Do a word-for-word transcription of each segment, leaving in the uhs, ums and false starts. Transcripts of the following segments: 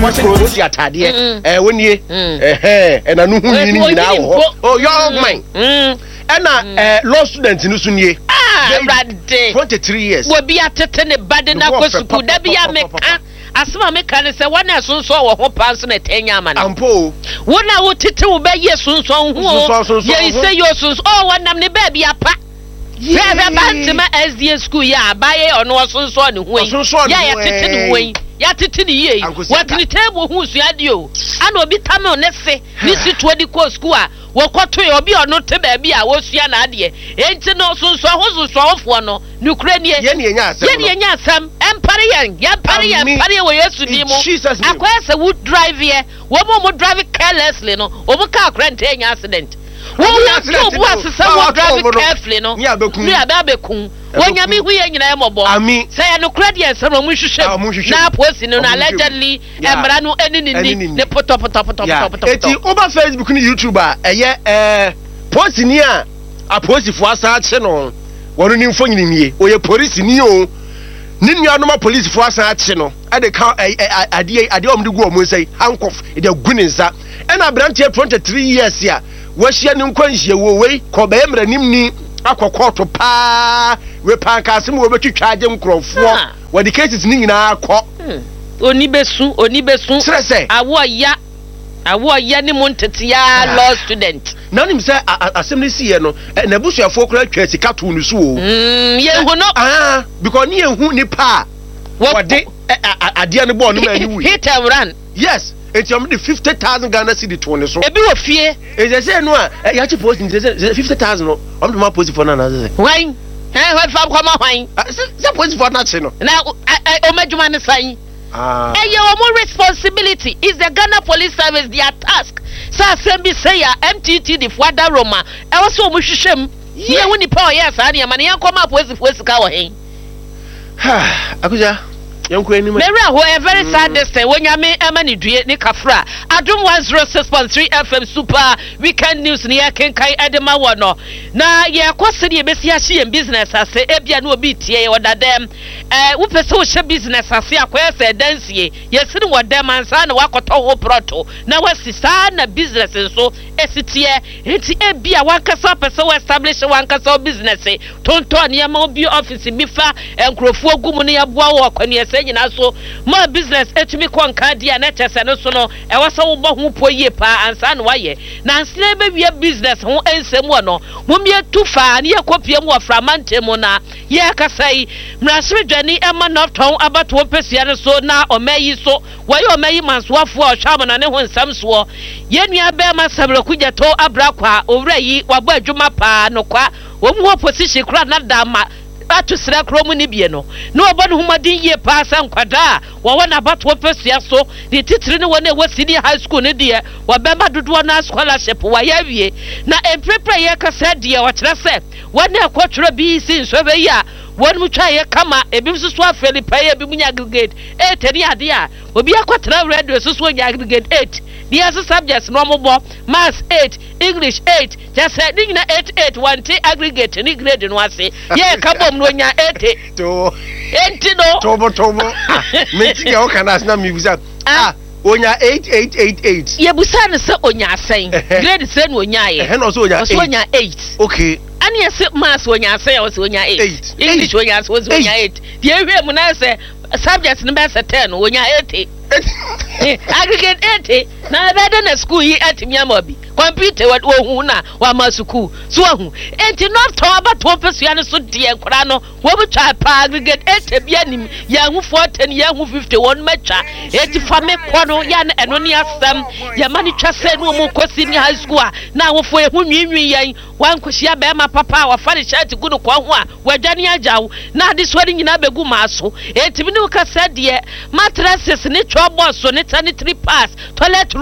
polisi atade eh wonie eh eh na no hu ni ni na wo oh young man and na law student ni so nie ah twenty-three years wo bi atete ne bade na kwa school da bi ya meka asema meka ne se wona asonso wo ho panso na tenya ama na ampo wona wo tete wo be ye sonso ho ye say yo sonso oh wonam ne ba bi apa yeah ba bantima S D A school ya abaye ono sonso ne ho ya ya tete ne ho ya tete ne ye watini table hu suade o ana obi tame ne se ni situo di ko school a wokoto ye obi ono te ba bi a wo sua na ade enti no sonso ho sonso ofo no nukure ne ye ne enya asem ye ne enya asem empare yen ya empare yen empare ye wo yesu di mo akwese would drive here wo mo mo drive carelessly no obo car crash enya accident wo ya to bo asesa wo drive carefully no ni abekun ni abekun wonya mi hu ye nyina e mobo say ya nukure de ensem mo hwehwem na post no na allegedly emra no enini ni ne poto poto poto poto eti over Facebook ni YouTube a eye eh post ni a a post fo asa che no wono ni mfo nyini nie oye police ni o ni nua no ma police fo asa che no e de ka ade ade om de gu o mo sei handcuff e de gu ni nsa e na brantie twenty-three years ya wo hia ni nkwanhie wo wei ko be emra nim ni akọkọ pa we pankase mo betwitwa agye nkrofo wo the cases ni nyina akọ oni besu oni besu awo ya awo ya ni montete ya law student na nim say asem ni siye no na busuafo kura twa sika to no so o mm ye hu no ah because ni ehu ni pa wo de ade ne bo no ma ni wi hit and run yes it's um the fifty thousand Ghana cedi to ne so ebi wo fie e je say no a ya chi post ni say fifty thousand no am ma post for na na say why eh what fam come why say post for na chi no na o madjuma ne sai ah eh your own responsibility is the Ghana Police Service their task sa assembly say ya M T T the Fuada Roma e wo so mo hwehwem ye woni pa o yes ani ama ne yankoma post for sika wo hen ha akuja Mary who a very sad day when you may emani due ni kafra adum one oh six point three F M super weekend news ni yaken kai edema wono na ye kwose ni ebesi ahye business ase ebia na obi tie ye odadem eh wo pese wo hye business ase akwese dansie ye sini wodem ansa na wakoto ho proto na wasisa na business so esitie enti ebia wankasa pese wo establish wankasa business tonto ne ma obi office bifa enkrofo gumu ne yaboa wo akwani nyina so ma business etumi konka dia na tese no so no e wasa wo bo ho poye pa ansa no waye na nsene be wie business ho ensem wo no mumie tufa ne yakopie mu aframante mu na ye kasai mrasre dwani ema nofton abato pesia no so na omayi so waye omayi mansoafo a hwam na ne ho nsam so ye nua be ma sabre kujeto abrakwa owra yi wabo adwuma pa no kwa wo mu opposition kura na dama atu sira kromu ni bie no na obo no humadin ye pa san kwada wo wona bato pesua so ni titiri ne wona we senior high school ne de wo bemba dodo na scholarship wa ya wie na emprepre ye kasa de wo kire se wona akotwere bi si nso be ya wonu mutwa ye kama ebi so so afeli pa ye bi munya aggregate eight ni ade a obi akwatra radio so so nya aggregate eight the subjects no mo maths eight English eight just said na eight eight one t aggregate ni grade no ase ye ka bom no nya eight to enti no tobo tobo me ti ga o kana na mi busa ah onya eight eight eight eight ye busa ne se onya asen grade se no onya ye he no so onya eight so onya eight okay ani ye se maths onya asen o se onya eight English onya asen o se onya eight the ehwe mu na se subjects no be se ten onya eight aggregate eight na beda na school yi atimi amabi computer wa hu na wa ma school so hu enti not to abato pesua no so de enkora no wo butwa pa aggregate eight bia nim ya hu fourteen ya hu fifty-one matcha enti fa me kwo no ya na eno ne asem ya mani twa se no mo kosi ni high school a na wo fo ehu nwinwi yan wan kosia be ma papa wa fa ne shirt gu no kwa ho a wadwane agyawo na ade so nyina begu ma so enti bi ne ka se de mattresses ne chobo so ne sanitary pass toilet rolls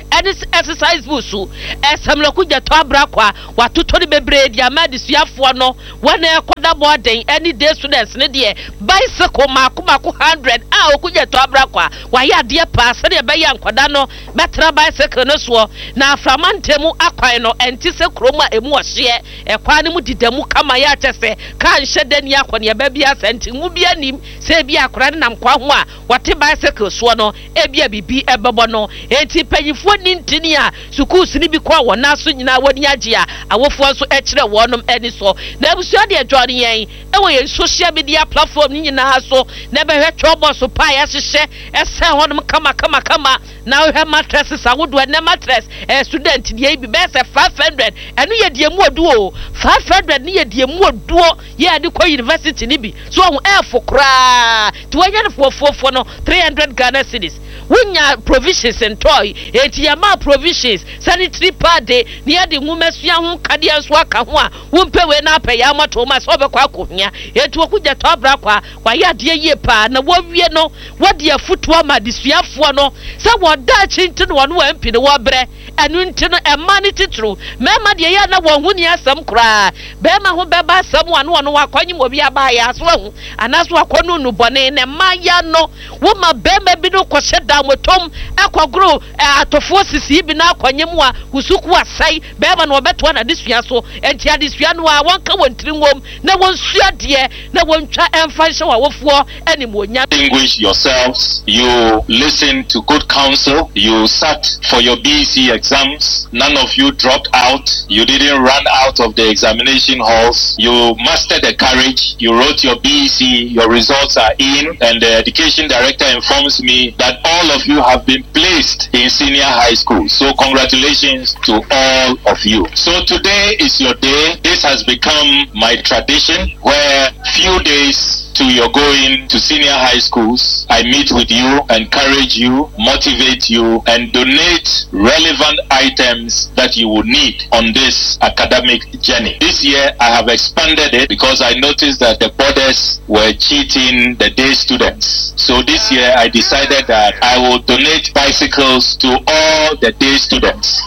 any exercise busu esamlo kugya to abrakwa watoto ne bebre dia madisuafo no wana ekoda boarding any day students ne de bicycle mako mako one hundred a okugya to abrakwa wa ya de pa se de be ya nkoda no betra bicycle no so na aframantemu akwan no enti se kroma emu ohye ekwan ne mu didamu kama ya chese kan hyede ni akwa ne ba bia senti ngu bia nim se bia akora ne nam kwa ho a wate bicycle so no ebia bibi ebebo no enti panyifo ni ntini a schools ni bi kwa wona so nyina wani agye a awofo so ekire wonom eni so na abusua de adwane yen ewo ye social media platform ni nyina so na be hwe chobo so pa ya hyehyɛ ese honom kama kama kama na hwe mattresses awodo na mattress eh student die bi be se five hundred enu ye die mu odu o five hundred ni ye die mu odu ye de kwa university ni bi so ho e fokra to wanya ne fofofo no three hundred Ghana cedis wunya provisions and toy eti ya ma provisions sanitary pad ni ya de nwumesua ho kade anso aka ho a wumpe we na apɛ ya mato ma so be kwa akohia eti okugya to abra kwa kwa ya de yie pa na wo wie no wo de afuto ma de suafo no se wo da chinti no no ampi ne wo bre enu nti no ema ne titru mema de ya na wo hu ni asam kra be ma ho be ba asam wa no no akwanyi mo bi aba ya so hu anaso akwonu nu bone ne ma ya no wo ma be ma bi no ko hyeda motom akogro atofo sisi bi na akwanyem a usuku asai be ma no beto na disua so enti adisua no a wonka wontiri ngom na wonsua de na wontwa emfa hye wa wofo anim wonya. Distinguish yourselves, you listen to good counsel, you sat for your B E C exams, none of you dropped out, you didn't run out of the examination halls, you mastered the courage, you wrote your B E C, your results are in, and the education director informs me that all of you have been placed in senior high school. So congratulations to all of you. So today is your day. This has become my tradition where few days to your going to senior high schools, I meet with you, encourage you, motivate you, and donate relevant items that you will need on this academic journey. This year, I have expanded it because I noticed that the boarders were cheating the day students. So this year, I decided that I will donate bicycles to all the day students.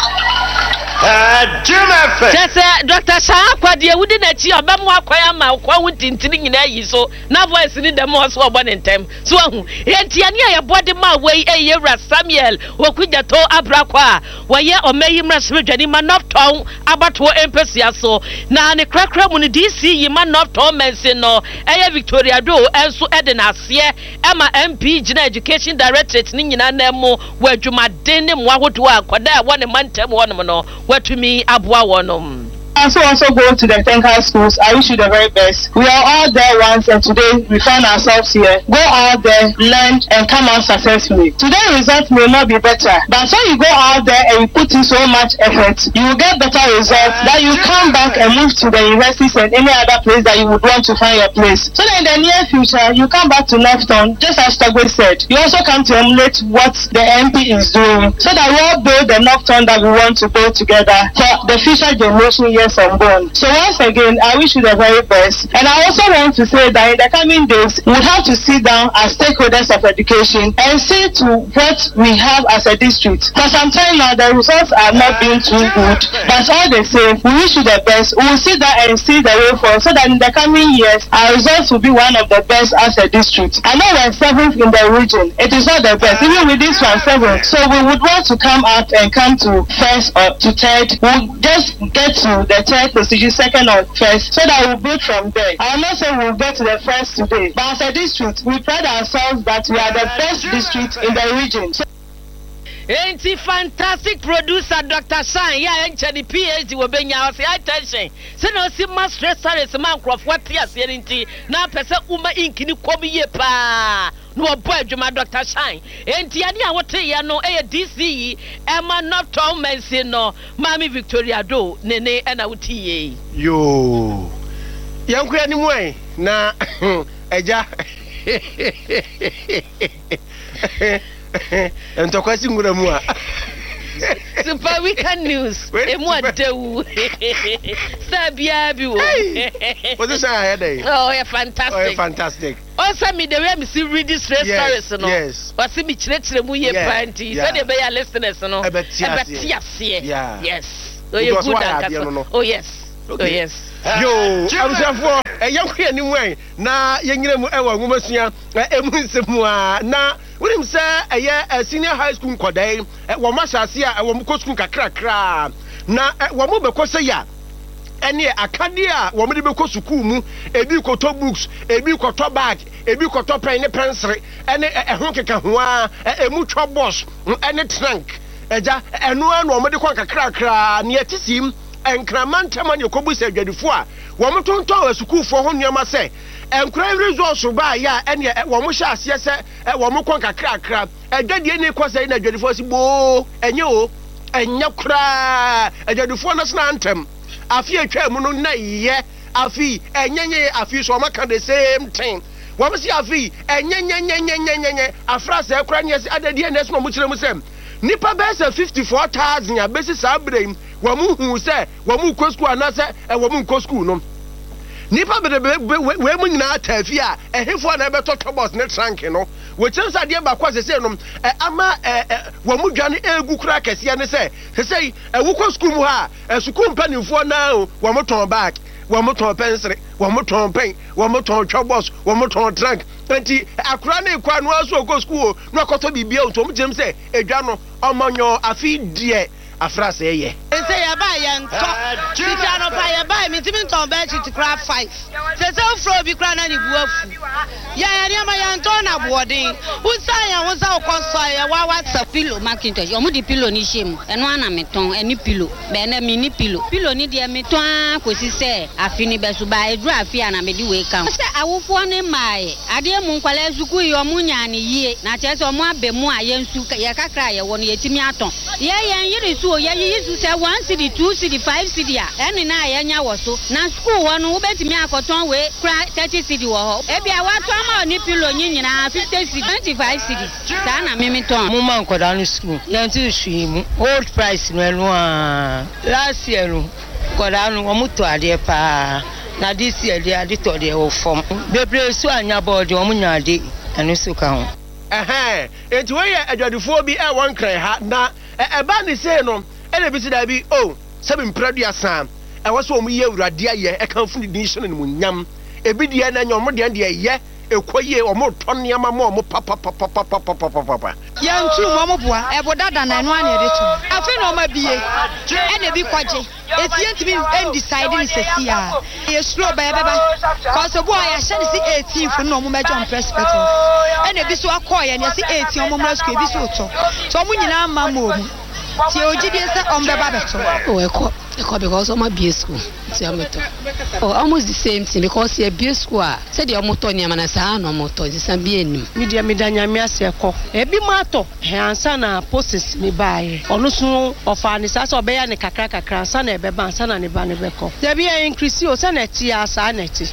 Uh, Jim F. Just Doctor Shakwa, dear, we didn't achieve a bamwa kwayama, kwawuti intini na yiso, na voice ni demo so one in time. So, Entiania, your body my way, a year Samuel, Wakuja to Abrakwa, where ye or may him rush with any man of town, about to empesia so. Now, the crack when the D C, ye man of Tom Mensino, a Victoria Do, and so Edna, Sia, Emma M P, General Education Directorate, Nina Nemo, where Juma Denim, Wahutwa, Quada, one a month, one mono. What to me, Abwa Wanum. Also, also go to the Tenka schools. I wish you the very best. We are all there once, and today we find ourselves here. Go out there, learn, and come out successfully. Today's results may not be better, but when you go out there and you put in so much effort, you will get better results. That you come back and move to the universities and any other place that you would want to find your place. So that in the near future, you come back to Northtown, just as Tagwe said. You also come to emulate what the M P is doing, so that we all build the Northtown that we want to build together for the future generation years unborn. So once again, I wish you the very best. And I also want to say that in the coming days, we have to sit down as stakeholders of education and see to what we have as a district. For some time now, the results are not being too good. But all the same, we wish you the best. We will sit down and see the way forward so that in the coming years, our results will be one of the best as a district. I know we're seventh in the region. It is not the best. Even with this one, seventh. So we would want to come out and come to first or to third. We'll just get to the third position, second or first, so that we'll build from there. I am not saying we'll get to the first today, but as a district, we pride ourselves that we are the best district in the region. So ain't he fantastic producer Doctor Shine? Yeah, ain't the PhD will be now. Say attention. So no see master service man craft what yes ain't now person uma ink ni kobi ye pa. No boy Juma Doctor Shine. Ain't any I would say no a D C Emma not Tom Mensi no Mami Victoria Do Nene and Auti. Yo young anyway na eja and to question with a Super Weekend News. Emu adewu. Sabia bi wo. What is that headache? Oh, yeah, fantastic. Oh, yeah, fantastic. Also, me the way me see read this straight Yes, stories, no. yes. But see me chile chile mu ye Yeah, panty. yeah. So they be your listeners, no. Ebe tia sie. tia sie. Yeah. Yes. Oh, you Because good why and have you, castle. no, no? Oh yes. Okay. Oh yes. Yo, I'm saying for a young queen anyway. Na yengire mu ewa ngumasua emu nsemu a na wonim say eye a senior high school kwadai wo masase a wo mko school kakrakra na wo mo bekose ya ene akade a wo mo de beko school mu ebi koto books ebi koto bag ebi koto pen ne pencil ene ehon keka ho a emu twa boss ene trunk eja eno anu wo mo de kwa kakrakra ne yetisim enkramantam anya kobusa adwadifo a wo mo tonto asukufo ho nneema se enkra results ba ya ene wo mo hya ase se wo mo kon kakrakra adwadie ne kwasa na adwadifo si bo enye o enye kra adwadifo no sna antem afi atwa mu no na ye afi enyenye afi so maka the same thing wo mo si afi enyenyenyenyenyenye afra se kra ne se adadie ne so mo kire mu sem nipa bese fifty-four thousand ya besi sabrem wa mu hu se wa mu ko school na se e wa mu ko school no nipa be we mu nyina tafi a ehefo na be toto boss ne trunk no we chensa de ba kwa se se no ama wa mu dwane egu kura kese ne se se e wo ko school mu ha e school mpanifo na wa mu ton back wa mu ton pencil wa mu ton pen wa mu ton chobos wa mu ton trunk enti akura na ikwa no aso ko school no akoto bibia o to mu jem se edwa no omonyo afi die afra se ye nse ya ba ya nto tita no pa ya ba mi timi ton be chi kra five se se ofro bi kra na ni bu afu ya ya ni ma ya nto na boarding usa ya usa o konso ya wa whatsapp pillow Macintosh omu di pillow ni shemu eno ana meton eni pillow be na mini pillow pillow ni de meton akosi se afini besu ba edu afia na me di we kan se awofo ne mai ade mu nkwala suku yi omu nya ne yie na che se omu abemu a ye nsu ye kakra ye won ye timi aton ye ye yiri su ye yi su se one city two city five city a eni na ye nya wo so na school won wo betimi akoton we kra thirty city wo ho e bia wa to ma oni pillow nyi nyina fifty city twenty-five city sa na me meton mu man koda no school yanti shui mu old price no enu a last year no koda no omu to ade pa na this year dey ade to dey o form bebre so anya board omu nya ade enu so ka ho eh eh enti we ye adwadifo bi e won kran ha na e ba ni say no e le bi si da bi oh sebi mpradua san e wo so omu ye awurade aye e kan fu ni nation ni munyam ebi de na nyom de de ye ekoye omo tonne ama mo omo papa papa papa papa papa yantu mo mo boa e bodada na enu ane de to afi no ma bie e na bi kwaje etie ntimi en decide ni sesia ye slow ba beba cause boy ya hye ni eighteen fu no mo mejo perspective e na bi so akoye ni si eighteen omo mra school bi so to so mo nyina ma mo mu ti ojide se ombeba beto oh eko eko because omo be school ti amoto oh almost the same thing because ye be school say the omoto ni amana sa no moto di san bi enim media medanya me ase eko e bi ma to he ansa na process mi baaye onu so ofa ni sa so obeya ni kakra kakra ansa na ebe ba ansa na ne ba ne beko there be an increase o say na ti asa na ti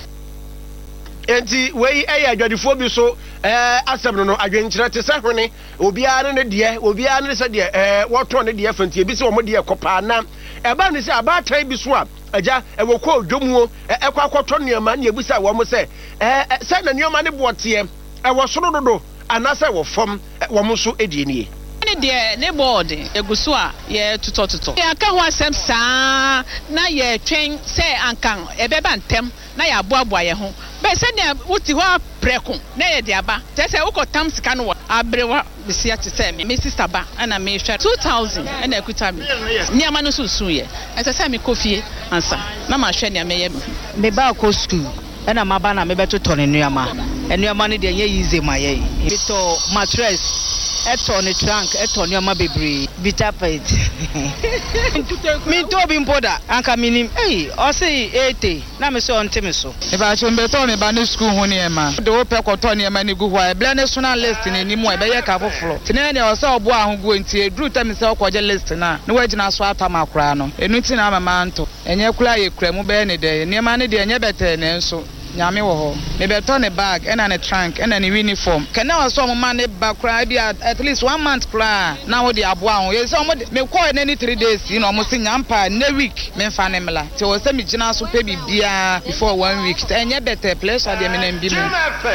enti we eh adwadifo bi so eh asem no no adwenkyere te se hwene obiara ne de obiara ne se de eh woto ne de fanti bi se wo de kopa na e ba ne se abatan bi so a aja e wo ko odwomuo e kwa akoto neema na ebusa wo mo se eh se na neema ne bote e wo soro dodo anase wo fom wo mo so edie nie ne de ne board eguso a ye tutotuto ya ka ho asem saa na ye twen se ankan ebeba ntem na ya boaboa ye ho be se ne wuti ho preko na ye de aba te se ukotam sika no abrewa bisia te se me sister ba ana me hwe two thousand na ekuta me ni ama no susu ye ese se me kofie ansa na ma hwe ne me ye me ba ko school na ma ba na me beto to ne nuama enuama ne de ye yize ma ye bito mattress eto ne trunk eto ne ma bebre vitapet mi to bi mpoda anka minim eh o sei eighty na me so nteme so e ba cho mbeto ne ba ne school ho ne ma de wo pe koto ne ma ne gu ho e bla ne so na list ne ni mu e be ye ka foforo tene ne o se obo ahogu enti edru tame se okoje list na ne wagina so atama akura no enu ti na mama nto enye kura ye kura mu be ne de ne ma ne de enye bete ne nso nyame wo ho me beto ne bag ena ne trunk ena ne uniform kana wa so mo man ne ba kra bi at least one month kra na wo de aboa ho ye so mo me call na ni three days you know mo se nyampa na week me fa ne mla te wo se me gina so pe bibia before one week enye better place ade me na mbi mu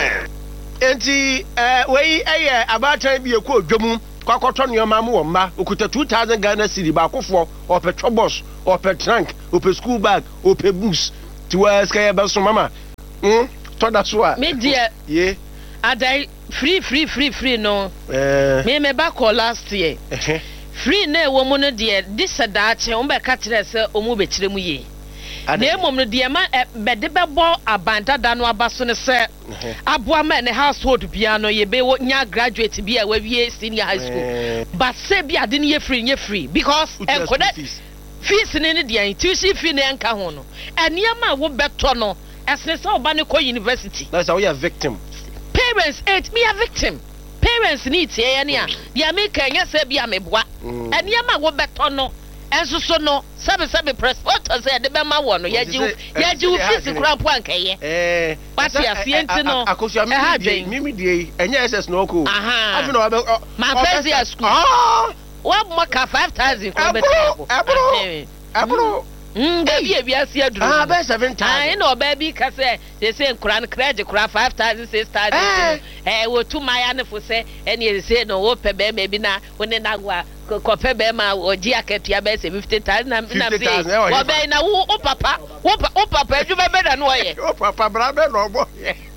enti eh we eye abatan bi ekọ odwom kwakoto nyoma mu wo mma okuta two thousand Ghana cedi ba akofo ope trobos ope trunk ope school bag ope books ti wa skaya ba so mama hm to da so a me dia ye adai free free free free no eh me me ba call last year free na ewo mu no dia disadaache o be ka kire se o mu be kire mu ye na emom no dia ma bede bebo abanta da no abaso ne se aboa ma ne household bia no ye be nya graduate bia wa wie senior high school but say bia de ne ye free nye free because enkoda fees ne ne dia tuition fee ne enka ho no eniama wo beto no esne se oba ne ko university that's how you are victim parents it me a victim parents need tie ne a dia me kan nya se bia meboa eniama wo beto no enso so no sabe sabe prescriptor say de be ma wo no ya ji ya ji fees kura po ankaye eh what you see no akosia me me die enye S S no ko afi no ma first school ah what maka five thousand ko be table abro abro mm baby e bia se aduru ah be seven thousand ah no baby ka say they say nkura credit kura five thousand six thousand eh wo tu maya ne fo say ene say no wo pe be maybe na woni na gwa ko pe be ma oji akatua be say fifty thousand na na say wo be na wo papa wo papa aduma be da no ye wo papa bra be no bo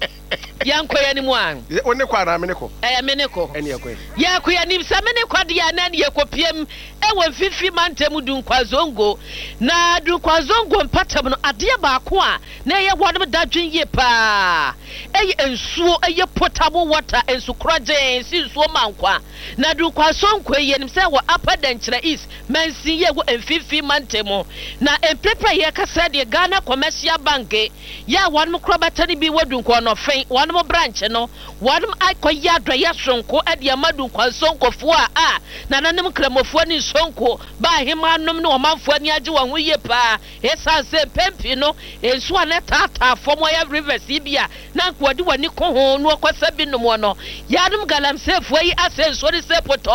yanko ya ni mu an woni kwa na meneko eh meneko ene yakwa ya ko ya ni sa meneko de ya na ne yakopiem e wo fifi mantem dunkwa na dunkwa zongo mpatam no ade ba ko a na ye wodom dadwen ye pa eye ensuo eye potable water ensu kroje ensi nsuo mankwa na dunkwa zongo ye nim se wo upper denchira east mansi ye wo fifi mantem na empepa ye kasa de Ghana Commercial Bank ya wodom krobatani bi wodunkwa no fen wodom branch no wodom akoya adwa sonko ade amadu kwansonko fo a na nanem kramofo ni sonko ba himanom ne omanfo ni age wo ho ye pa esa se pempi no enso na tata fom ya rivers bia na kwodi wani ko ho no kwasa bi no mo no yadum galamsefo yi asenso ri se poto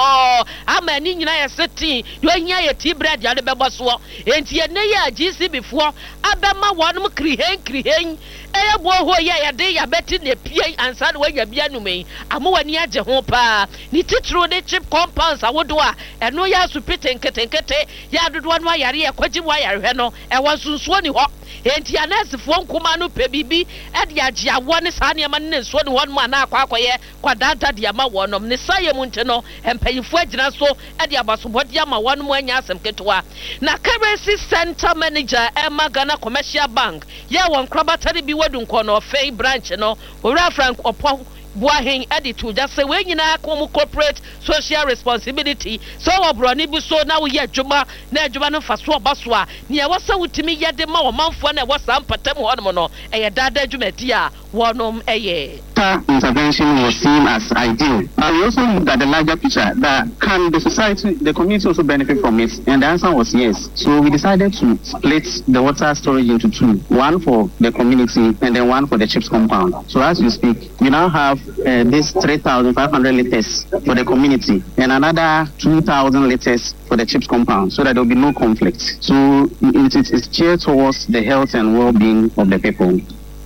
ama ni nyina ya seti yo nya ya ti bread ya de beboso enti ye ne ya G C before abema wonum krihen krihen eye bo ho ya ya de ya beti ne pie ansa de wanya bia nume amo wani age ho pa ni titro de chip compounds awodo a eno ya supete nkete nkete ya dodo no ayare ya kwaji mo ayare no e wasunsuo ni ho enti anasifo nkoma no pe bibi e de age awo ne sa ne ma ne nsuo ne ho no na akwa akwaye kwadada de ama wonom ne saye mu nte no empayifo agina so e de abasobodi ama wonom anya asem ketwa na currency center manager Emma Ghana Commercial Bank ya won krabatari bi wadu nko no fei branch no ora frank opo buahin editu just say we nyina kom corporate social responsibility so obroni bi so na we adwuma na adwuma no faso obaso a ne wasa wutimi yede ma o manfo na wasa mpatam honom no eye dada adwumadi a wonom eye intervention was seen as ideal. But we also looked at the larger picture that can the society, the community also benefit from it? And the answer was yes. So we decided to split the water storage into two. One for the community and then one for the chips compound. So as we speak, we now have uh, this three thousand five hundred liters for the community and another two thousand liters for the chips compound so that there will be no conflict. So it, it is geared towards the health and well-being of the people.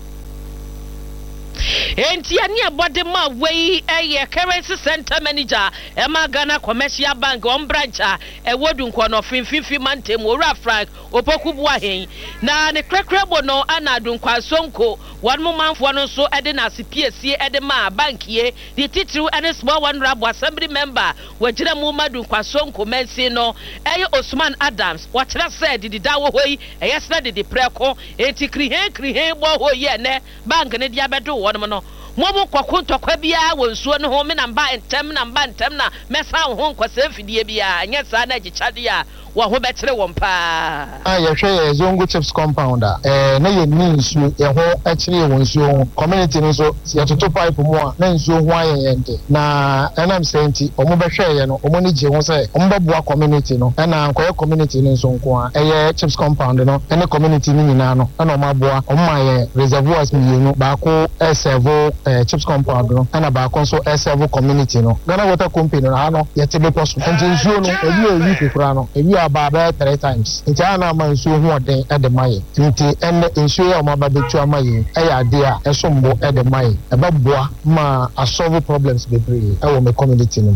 Enti ani abode ma wey eye currency center manager Emma Ghana Commercial Bank on branch e wodu nko no finfifi mantem ora frank opokubu ahen na ne krekrebo no anadu nkwa sonko wanu manfo no so ede na sipiesie ede ma bank ye the titru and small one rabo assembly member wajira mu madu nkwa sonko mensi no eye Osman Adams wachira said di dawo hoyi eye sna di preko enti krihen krihen bo hoyi ne bank ne dia bedo wonu no mobo kwakunto kwa bia wonsuo no ho me namba entem namba entem na mesa ho nkwasa fidie bia anya sa na gichade a wa ho betre won pa ah ye hwe Zongo Chips compound eh na ye ni nsu ye ho akire won nsu community ni so ye toto pipe mu a na nsu ho ayeyente na enam senti omo be hwe ye no omo ni je ho say omo beboa community no na ankoye community ni nso nko a eh Chips compound no ene community ni nyina no na omo aboa omo ma ye reservoirs ni no ba ko e serve eh Chips compound no na ba ko so e serve community no Ghana Water Company na no ye tebe poso nti nsuo no ebi ewi kekura no ebi aba ba three times nti ana ma nsuo ho oden e de maye nti enne nsuo ya ma ba betu amaye e ya de a e so mbo e de maye e ba boa ma a solve problems bebre e wo me community no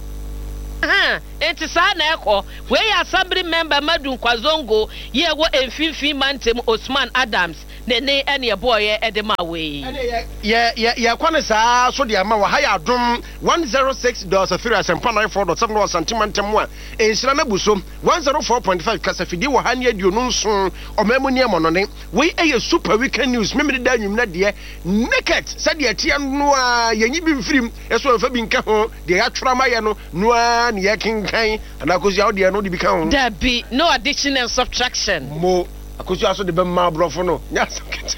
ah enti sa na ekọ we assembly member Madu Kwazongo ye wo emfinfin mantem Osman Adams ne ne ene ye boy e de ma we ye ye ye kwane saa so de ama wa ha ya dom one oh six point three asempa nine four point seven santimentem a enhyira na buso one oh four point five kasafidi wo ha ne aduonu nso omamu ne mo no ne we eye super weekend news memede da nwum na de naked said ye tie no a yenyi bi mfirim eso fa bi nka ho de ya twra ma ye no no a ne ye kinkan ana kozi ya de no de bi ka ho there be no addition and subtraction mo akosu aso de be ma brofo no nya sakete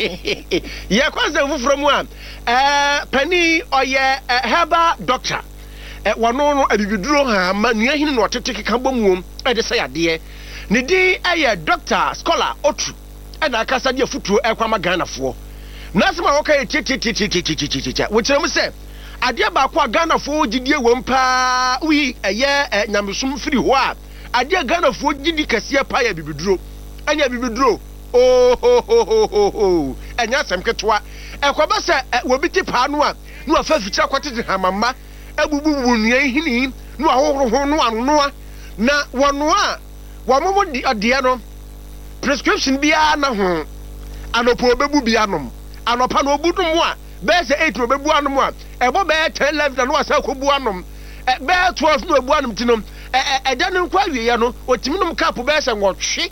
ye kwanza fufuro mu a eh pani oye herba doctor eh wono no abibiduro ha ma nua hini no otete keka bomuom e de say ade ne di aye doctor scholar otu e na akasa de afutuo e kwama Ghanafo na asema woka titititititititita wo kire mu se ade ba kwa Ghanafo gidie wom pa wi eye nyamesum firi ho a ade Ghanafo gidi kase pa ya bibiduro anya bibiduro oh ho ho ho ho anya sem ketwa e kwaba se wo biti pa no a no afa fikyira kwatete hamama abububu nua hini no ahohoro ho no anoa na wono a wo momo di ade no prescription bia na ho anopo obebu bia nom anopa no obudum a be se eight obebu anom a ebo be ten eleven no asa kobu anom be twelve no obu anom tinom e da no kwa wiye no otimi nom cap be se nwotwe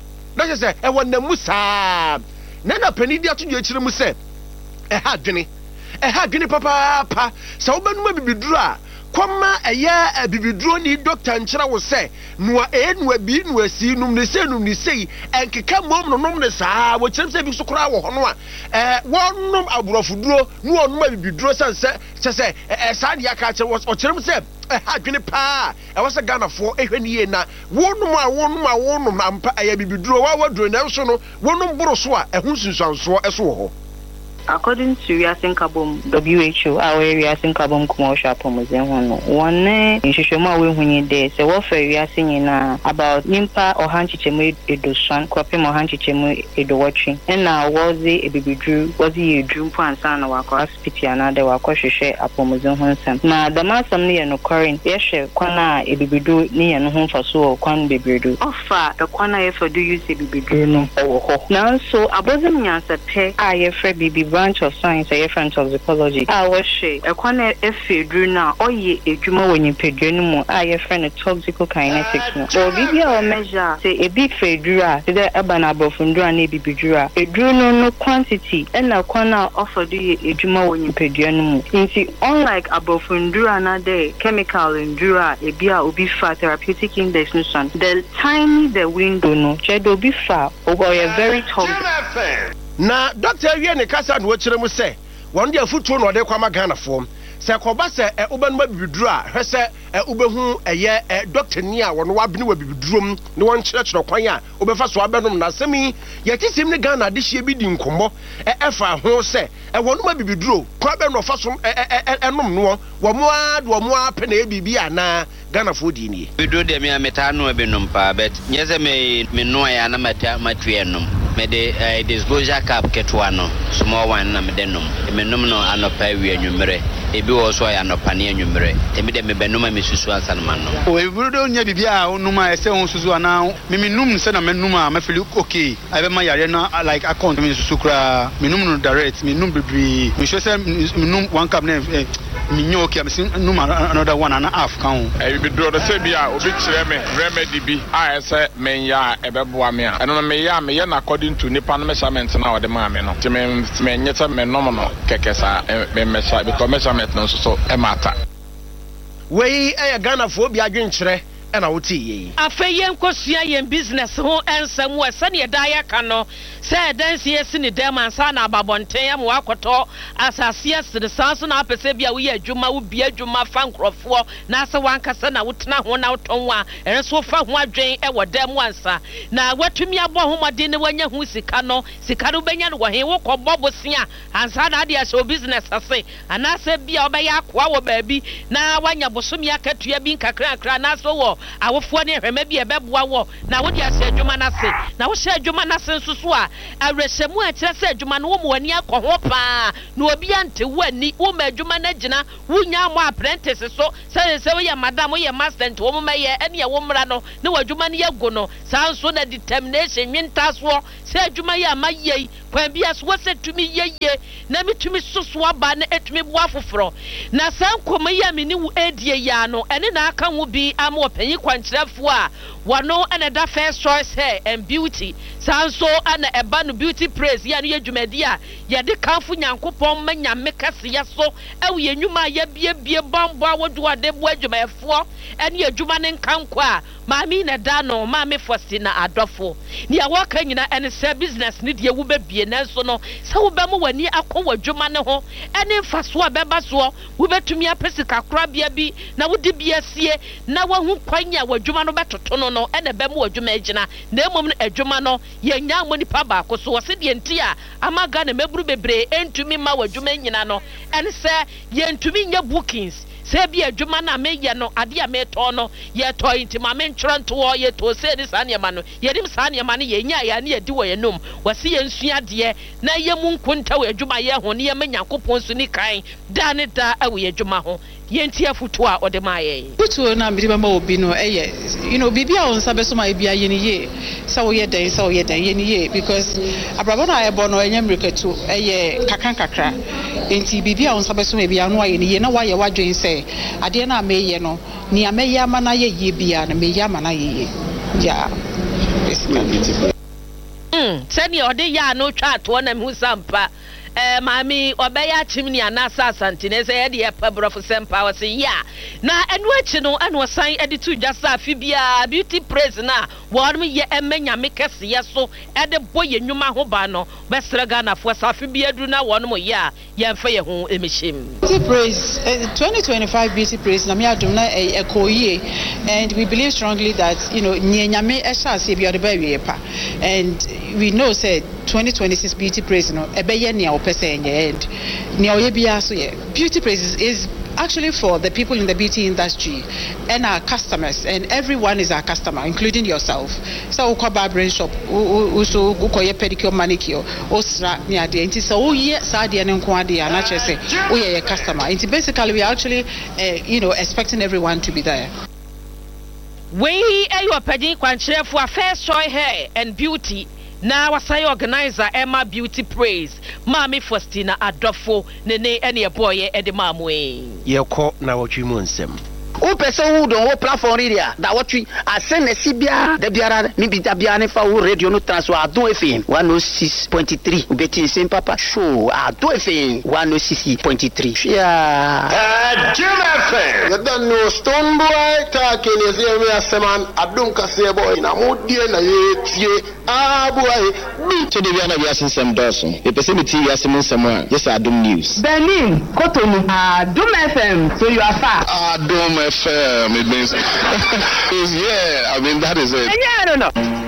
na se e wona musa na na pani dia to akire mu se e ha dwene e ha dwene papa pa se obanu ma bibiduru a kwama eye bibiduru ni doctor nkyira wo se no enu abi no asi num ne se num ne sei enkeka mom no num ne saa wo kire se bi so kora wo ho no a eh wonum aburofuduro no onum bibiduru se se se e saa dia ka kire wo kire se ha dwene pa e wasa Ghanafo ehwani na wonum a wonum a wonum na mpa aya bibiduro wa waduro na nso no wonum boro so a ehun sunsanso eso wo ho. According to Yasin Kabum W H O, our Yasin Kabum commercial promotion one inshishoma we hunye de se wo fe Yasin na about nimpa ohanchichemu edoshan kwapem ohanchichemu edowatri na wozi ebibidru wozi edru pansa na wako hospital na de wako hwehwe apomozon honsam na damasam ne no korin yehwe kwana ebibidru ne ye no homfaso kwan bebidu ofa ekwana ye for do use ebibidru no owo na so abozem nyansa pe a ye fre bibi branch of science a friend of psychology ah we she ekwana efedru na oye edwuma wonyi pedwanu mu ah ye friend toxical kinetics no o bibia o measure say a big fedru a say the abana abofundru na bibidru a edru no no quantity na kwana offer do ye edwuma wonyi pedwanu mu nti unlike abofundru na de chemical ndru a ebia obi fa therapeutic index no son the tiny the window no chedo obi fa o very toxic na doctor wie ne kasa no kire mu se won de afutuo no de kwama Ghanafo se koba se ubanu bibiduru a hwese ubehu eye doctor ni a wono wabene wa bibidurom ne won kire kire kwan a obefa so abenom na semi ye tisim ne Ghana de hie bi di nkomo efa ho se wono ma bibiduro kwa be no fa so enom no wo mo a do mo a pe na bibi ana Ghanafo di ni bibiduro de me ameta no ebenom pa bet nyeze me me no ya na mata matwenom me de disclosure cap ketwa no small one na me denom me nom no anopa wi anwumere ebi wo so ya anopa ne anwumere temi de me benom me susu ansa no man no o bibiduro nya bibia onuma ese hon susu ana me me num se na me num a me feel okay I be ma yare na like account me susu kra me num no direct me num bibiri me show say me num one cap na me nyo okay me sin num another one and a half kan e bibiduro de se bia obi kire me remedy bi a ese me ya ebeboa me a eno me ya me ya na according to nipa no measurement na o de ma me no ti me me nyeta me nom no kekesa me measure because measurement no so e mata we e Ghanafo bi adwenkyere ɛna wote yi afei yɛn kosua yɛn business ho ensɛm wɔ sɛne yɛda yɛ ka no sɛ dansi yɛsi ne dɛm ansa na ababɔnten am wakɔtɔ asase asere san so na apɛsɛ bi a woyɛ adwuma wo bia adwuma fa nkrɔfoɔ na sɛ wankasa na wotena ho na wotɔn a ɛno so fa ho adwen ɛwɔ dɛm ansa na watumi abɔ ho mɔden ne wanya ho sika no sika no bɛnya no wɔ he wokɔbɔ bosia ansa na ade ahyɛ business ase anasɛ bi a wobɛyɛ akoa wɔ baabi na wanya bosomi akatua bi nkakrakra na so wɔ awofoɔ ne hwɛma bi ɛbɛboa wɔ na wode ahyɛ adwuma no ase na wohyɛ adwuma no ase nso so a awerɛhyɛmu a kyerɛ sɛ adwuma no wo ma w'ani akɔ ho paa na obi ante wo ani wo ma adwuma no gyina wonya mo apprentice so sɛ sɛ woyɛ madam woyɛ master nti wo mmayɛ ɛne ɛwo mmra no ne w'adwuma no yɛgo no saa nso na determination nwintasoɔ sɛ adwuma yɛ ama yei kwan bi aso wɔsɛ tumi yɛyɛ na metumi soso aba na etumi boa foforɔ na saa nkɔmɔ yi a me ne wo edie ya no ɛne na aka ho bi ama ɔpanyi kwankyerɛfoɔ a wɔno ɛna da first choice hair and beauty saa nso ɛna ɛba no beauty praise ya no yɛ dwumadi a yɛde kanfo nyankopɔn ma nyame kɛseyɛ so ɛwɔ yɛ nnwuma a yɛbiebie bambɔ a wɔde wɔde boa adwumayɛfoɔ ɛne adwuma ne nkankɔ a maame na da no maame fosi na adɔfo ne a wɔka nyina ɛne sɛ business ne deɛ wobɛbie nanso no sɛ wobɛmo w'ani akɔ wɔ adwuma ne ho ɛne mfaso a bɛba soɔ wobɛtumi apɛsi kakorabea bi na wode bi asie na wahu kwan a w'adwuma no bɛtoto no no ɛna bɛmo w'adwuma agyina na mmom no adwuma no yɛnya mo nipa baako so wɔ se deɛ nti a ama Ghana mɛburu bebree ɛntumi ma w'adwuma nyina no ɛne sɛ yɛntumi nyɛ bookings sɛ bi adwuma na meyɛ no ade a metɔ no yɛtɔ nti ma mentwerɛ ntoɔ yɛtɔ sɛ ne saa nneɛma no yɛdim saa nneɛma no yɛnya yɛ ne yɛdi wɔ yɛnom wɔse yɛnsua deɛ na yɛmu nkonta wɔ adwuma yɛ ho ne yɛma nyankopɔn so ni kan da ne da ɛwɔ yɛ adwuma ho yɛnti afutuo a ɔde ma yɛ futuo na mede bɛma obi no ɛyɛ you know biribi a wo nsa bɛso ma ebia yɛ ne yie sɛ woyɛ dɛn sɛ woyɛ dɛn yɛ ne yie because abrabɔ no a ɛbɔ no ɛnyɛ mmirikatu ɛyɛ kakra kakra enti biribi a wo nsa bɛso ma ebia no ayɛ ne yie na wayɛ wadwen sɛ adeɛ no a meyɛ no nea mɛyɛ ama no ayɛ yie bia no meyɛ ama no ayɛ yie yeah basically mm sɛdeɛ ɔde yɛ a no twa atoɔ na mehu sampa eh mami obeya chimni anasa asantene se ye de pabrofo sempa wo se ya na enu achi no enu san editu dwasa afi bia beauty praise na wonum ye emenya mekese ye so ede boye nwuma ho ba no besra Ghana fo safi bia du na wonum ye a ye mfa ye ho emehim beauty praise uh, twenty twenty-five beauty praise na me adum na ekoyie and we believe strongly that you know nyanyame ehase bia de ba wie pa and we know say twenty twenty-six beauty praise no ebeye ne person and beauty praise is, is actually for the people in the beauty industry and our customers, and everyone is our customer, including yourself. So uko barbering shop, uso uko ye pedicure manicure, osra ni ade. Inti so uye sa ade ne nko ade na che say uye ye customer. Inti basically we are actually uh, you know expecting everyone to be there. We ayo pedi kwankyerɛ for first choice hair and beauty. Na wasai organizer Emma Beauty Praise Mami Faustina Adofo nene ene boye ede mamwe yeko na wotwi mu nsem o pese wo don wo platform area da wotwi asen na sibia da biara ni bi da biara ne fa wo radio no transfer Adon F M one oh six point three ubeti sen papa show Adon F M one oh six point three yeah Adon F M you don't know Stone Boy talking is here me aseman Adon kase boy na modie na yetie ah boy bi to de biara na biara sensem doso e pese me ti yasem nsem a yes Adon News Benin Cotonou Adon F M so you are far Adon F M it means yeah I mean that is it yeah I don't know